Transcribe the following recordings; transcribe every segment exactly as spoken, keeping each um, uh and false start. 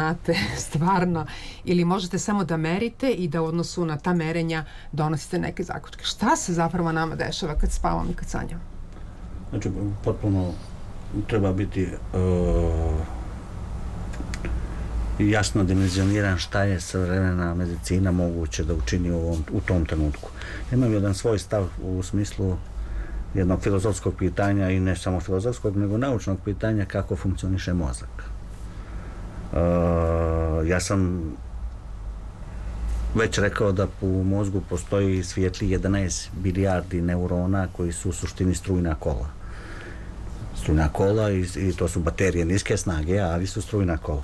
znate stvarno ili možete samo da merite i da u odnosu na ta merenja donosite neke zaključke. Šta se zapravo nama dešava kad spavamo i kad sanjamo? Znači, potpuno treba biti uh, jasno dimenzioniran šta je savremena medicina moguće da učini u, ovom, u tom trenutku. Imam jedan svoj stav u smislu jednog filozofskog pitanja i ne samo filozofskog, nego naučnog pitanja kako funkcioniše mozak. Uh, ja sam već rekao da u mozgu postoji svijetli jedanaest milijardi neurona koji su u suštini strujna kola. Strujna kola i, i to su baterije niske snage, ali su strujna kola.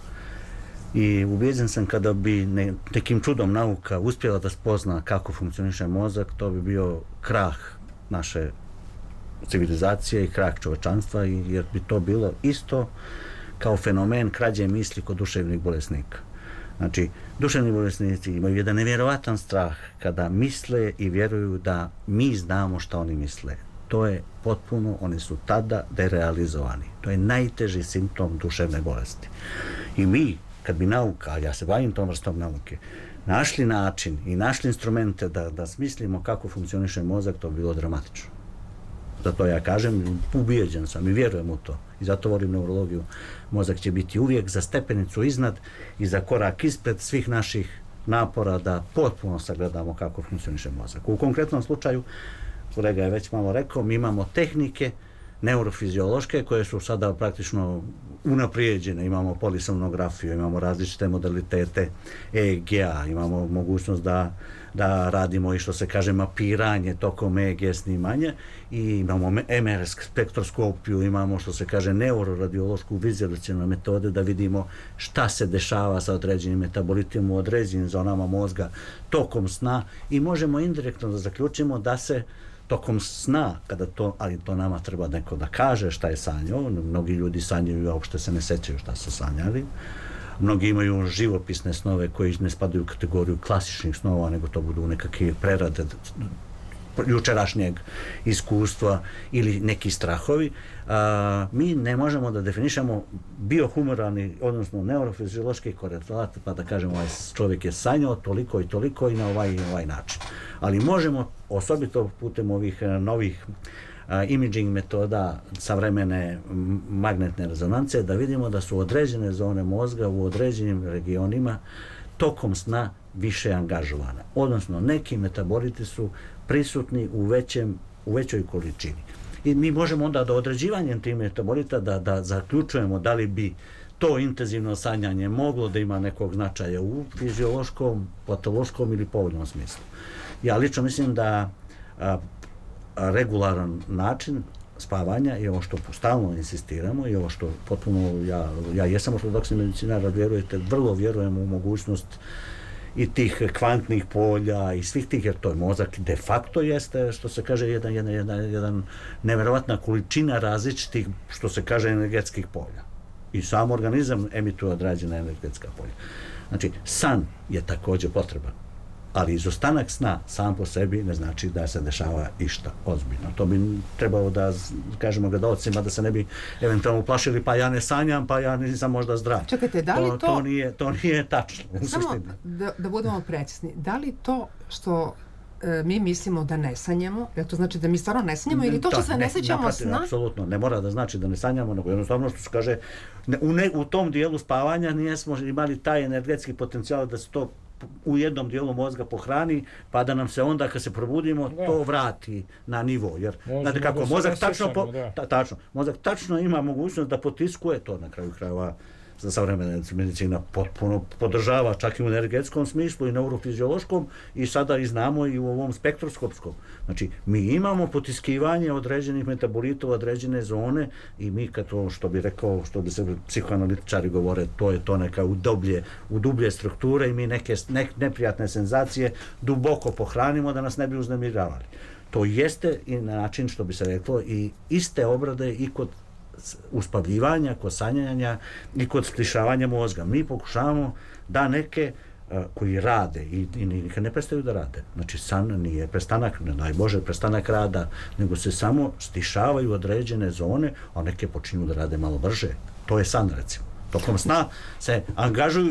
I ubijeđen sam kada bi ne, nekim čudom nauka uspjela da spozna kako funkcioniše mozak, to bi bio krah naše civilizacije i krah čovečanstva, jer bi to bilo isto kao fenomen krađe misli kod duševnih bolesnika. Znači, duševni bolesnici imaju jedan nevjerovatan strah kada misle i vjeruju da mi znamo šta oni misle. To je potpuno, oni su tada derealizovani. To je najteži simptom duševne bolesti. I mi, kad bi nauka, a ja se bavim tom vrstom nauke, našli način i našli instrumente da, da smislimo kako funkcioniše mozak, to bi bilo dramatično. Zato ja kažem, ubijeđen sam i vjerujem u to. I zato volim neurologiju. Mozak će biti uvijek za stepenicu iznad i za korak ispred svih naših napora da potpuno sagledamo kako funkcioniše mozak. U konkretnom slučaju, kolega je već malo rekao, mi imamo tehnike neurofiziološke koje su sada praktično unaprijeđene. Imamo polisomnografiju, imamo različite modalitete E E G-a, imamo mogućnost da, da radimo i što se kaže mapiranje tokom E E G snimanja i imamo M R spektroskopiju, imamo što se kaže neuroradiološku vizualizacionu metode da vidimo šta se dešava sa određenim metabolitima u određenim zonama mozga tokom sna i možemo indirektno da zaključimo da se tokom sna, kada to, ali to nama treba neko da kaže šta je sanjao, mnogi ljudi sanjaju, a uopšte se ne sećaju šta su sanjali, mnogi imaju živopisne snove koji ne spadaju u kategoriju klasičnih snova, nego to budu nekakve prerade jučerašnjeg iskustva ili neki strahovi. A, mi ne možemo da definišemo biohumoralni, odnosno neurofiziološki korelat, pa da kažemo ovaj čovjek je sanjao toliko i toliko i na ovaj i ovaj način. Ali možemo, osobito putem ovih novih a, imaging metoda savremene magnetne rezonance, da vidimo da su određene zone mozga u određenim regionima tokom sna više angažovane. Odnosno, neki metaboliti su prisutni u, većem, u većoj količini. I mi možemo onda do određivanjem tih metabolita da, da zaključujemo da li bi to intenzivno sanjanje moglo da ima nekog značaja u fiziološkom, patološkom ili povoljnom smislu. Ja lično mislim da a, a, regularan način spavanja i ovo što stalno insistiramo i ovo što potpuno, ja, ja jesam ortodoksni medicinar, vjerujete, vrlo vjerujem u mogućnost i tih kvantnih polja i svih tih, jer to je mozak de facto jeste, što se kaže, jedan, jedan, jedan, jedan neverovatna količina različitih, što se kaže, energetskih polja. I sam organizam emituje određena energetska polja. Znači, san je također potreban, ali izostanak sna sam po sebi ne znači da se dešava išta ozbiljno. To bi trebalo da kažemo gledalcima da se ne bi eventualno uplašili, pa ja ne sanjam, pa ja nisam možda zdrav. Čekajte, da li to... To, to, nije, to nije tačno. Samo da, da budemo precizni. Da li to što e, mi mislimo da ne sanjamo, jer to znači da mi stvarno ne sanjamo, ili to što se ne sećamo sna? Apsolutno, ne mora da znači da ne sanjamo, nego jednostavno što se kaže, ne, u, ne, u tom dijelu spavanja nismo imali taj energetski potencijal da se to u jednom dijelu mozga pohrani, pa da nam se onda kad se probudimo da. To vrati na nivo, jer znate kako, da mozak tačno, po, ta, tačno, mozak tačno ima mogućnost da potiskuje to na kraju krajeva. Za savremena medicina potpuno podržava čak i u energetskom smislu i neurofiziološkom i sada i znamo i u ovom spektroskopskom. Znači, mi imamo potiskivanje određenih metabolita u određene zone i mi kad to, što bi rekao, što bi se psihoanalitičari govore, to je to neka u dublje, u dublje strukture i mi neke ne, neprijatne senzacije duboko pohranimo da nas ne bi uznemiravali. To jeste i način, što bi se reklo, i iste obrade i kod uspavljivanja, kod sanjanja i kod slišavanja mozga. Mi pokušavamo da neke uh, koji rade i, i nikad ne prestaju da rade. Znači, san nije prestanak, ne daj Bože, prestanak rada, nego se samo stišavaju određene zone, a neke počinju da rade malo brže. To je san, recimo. Tokom sna se angažuju